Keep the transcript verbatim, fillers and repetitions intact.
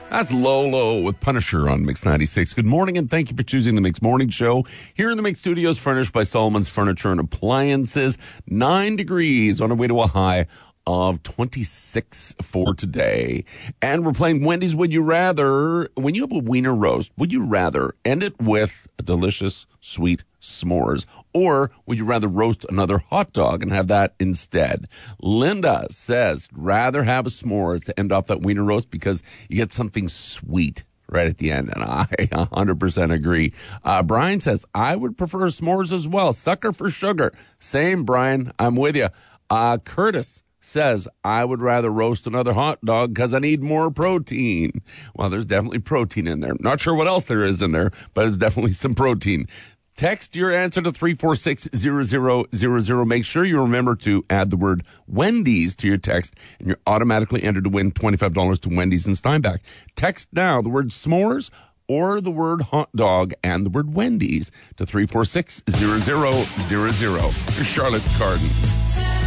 That's Lolo with Punisher on Mix ninety-six. Good morning, and thank you for choosing the Mix Morning Show. Here in the Mix Studios, furnished by Solomon's Furniture and Appliances. Nine degrees on our way to a high of twenty-six for today. And we're playing Wendy's Would You Rather. When you have a wiener roast, would you rather end it with a delicious, sweet s'mores? Or would you rather roast another hot dog and have that instead? Linda says, rather have a s'mores to end off that wiener roast because you get something sweet right at the end. And I one hundred percent agree. Uh, Brian says, I would prefer s'mores as well. Sucker for sugar. Same, Brian. I'm with you. Uh, Curtis says, I would rather roast another hot dog because I need more protein. Well, there's definitely protein in there. Not sure what else there is in there, but it's definitely some protein. Text your answer to three four six zero zero zero zero. Make sure you remember to add the word Wendy's to your text, and you're automatically entered to win twenty-five dollars to Wendy's in Steinbach. Text now the word s'mores or the word hot dog and the word Wendy's to three four six zero zero zero zero. Here's Charlotte Cardin.